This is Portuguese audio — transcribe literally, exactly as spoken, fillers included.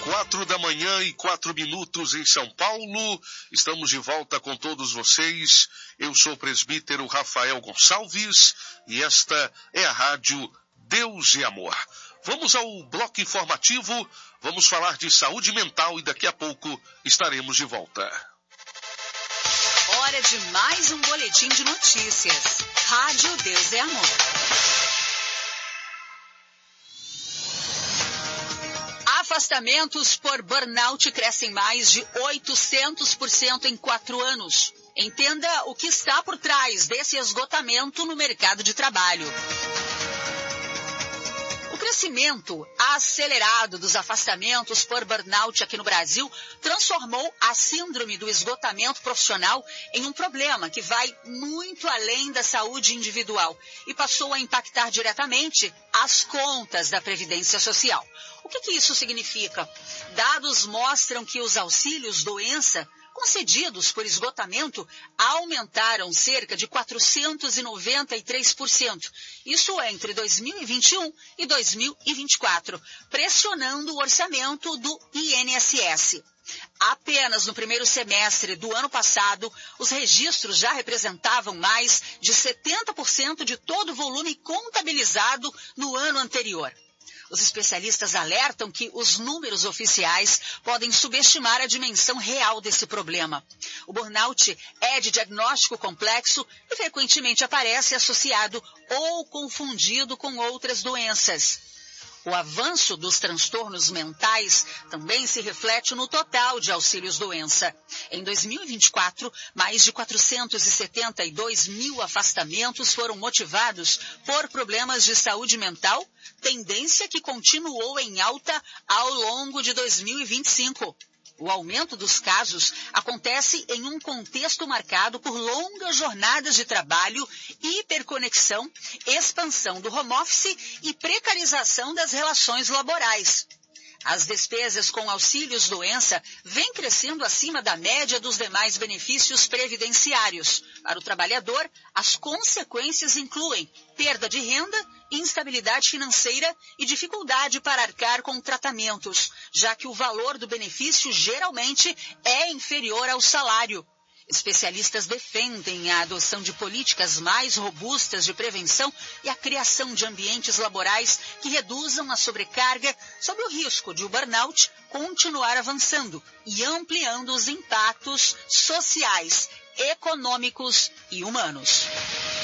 Quatro da manhã e quatro minutos em São Paulo. Estamos de volta com todos vocês. Eu sou o presbítero Rafael Gonçalves e esta é a Rádio Deus e Amor. Vamos ao bloco informativo. Vamos falar de saúde mental e daqui a pouco estaremos de volta. Hora de mais um boletim de notícias. Rádio Deus e Amor. Afastamentos por burnout crescem mais de oitocentos por cento em quatro anos. Entenda o que está por trás desse esgotamento no mercado de trabalho. O crescimento acelerado dos afastamentos por burnout aqui no Brasil transformou a síndrome do esgotamento profissional em um problema que vai muito além da saúde individual e passou a impactar diretamente as contas da Previdência Social. O que que isso significa? Dados mostram que os auxílios doença concedidos por esgotamento aumentaram cerca de quatrocentos e noventa e três por cento. Isso entre dois mil e vinte e um e dois mil e vinte e quatro, pressionando o orçamento do I N S S. Apenas no primeiro semestre do ano passado, os registros já representavam mais de setenta por cento de todo o volume contabilizado no ano anterior. Os especialistas alertam que os números oficiais podem subestimar a dimensão real desse problema. O burnout é de diagnóstico complexo e frequentemente aparece associado ou confundido com outras doenças. O avanço dos transtornos mentais também se reflete no total de auxílios-doença. Em dois mil e vinte e quatro, mais de quatrocentos e setenta e dois mil afastamentos foram motivados por problemas de saúde mental, tendência que continuou em alta ao longo de dois mil e vinte e cinco. O aumento dos casos acontece em um contexto marcado por longas jornadas de trabalho, hiperconexão, expansão do home office e precarização das relações laborais. As despesas com auxílios-doença vêm crescendo acima da média dos demais benefícios previdenciários. Para o trabalhador, as consequências incluem perda de renda, instabilidade financeira e dificuldade para arcar com tratamentos, já que o valor do benefício geralmente é inferior ao salário. Especialistas defendem a adoção de políticas mais robustas de prevenção e a criação de ambientes laborais que reduzam a sobrecarga, sob o risco de o burnout continuar avançando e ampliando os impactos sociais, econômicos e humanos.